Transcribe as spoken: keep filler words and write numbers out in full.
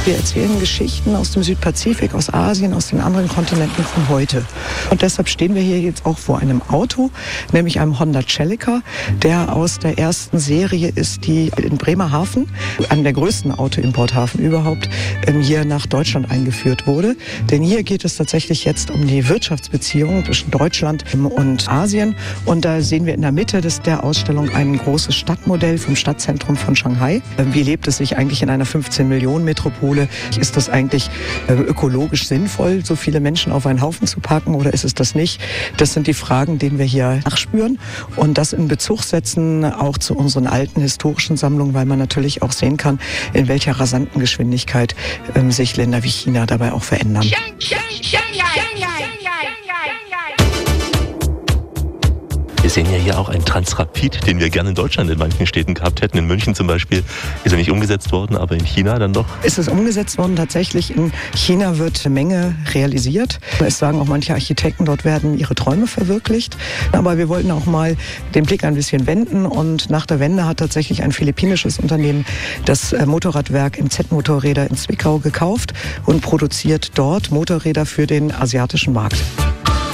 Wir erzählen Geschichten aus dem Südpazifik, aus Asien, aus den anderen Kontinenten von heute. Und deshalb stehen wir hier jetzt auch vor einem Auto, nämlich einem Honda Celica, der aus der ersten Serie ist, die in Bremerhaven, einem der größten Autoimporthafen überhaupt, hier nach Deutschland eingeführt wurde. Denn hier geht es tatsächlich jetzt um die Wirtschaftsbeziehungen zwischen Deutschland und Asien. Und da sehen wir in der Mitte des, der Ausstellung ein großes Stadtmodell vom Stadtzentrum von Shanghai. Wie lebt es sich eigentlich in einer fünfzehn Millionen Metropole? Ist das eigentlich äh, ökologisch sinnvoll, so viele Menschen auf einen Haufen zu packen, oder ist es das nicht? Das sind die Fragen, denen wir hier nachspüren und das in Bezug setzen auch zu unseren alten historischen Sammlungen, weil man natürlich auch sehen kann, in welcher rasanten Geschwindigkeit ähm, sich Länder wie China dabei auch verändern. Wir sehen ja hier auch einen Transrapid, den wir gerne in Deutschland in manchen Städten gehabt hätten. In München zum Beispiel ist er nicht umgesetzt worden, aber in China dann doch. Ist es umgesetzt worden tatsächlich. In China wird eine Menge realisiert. Es sagen auch manche Architekten, dort werden ihre Träume verwirklicht. Aber wir wollten auch mal den Blick ein bisschen wenden. Und nach der Wende hat tatsächlich ein philippinisches Unternehmen das Motorradwerk M Z-Motorräder in Zwickau gekauft und produziert dort Motorräder für den asiatischen Markt.